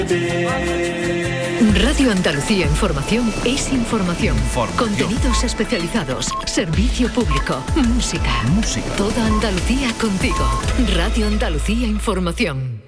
Radio Andalucía Información es información. Contenidos especializados, servicio público, música. Toda Andalucía contigo. Radio Andalucía Información.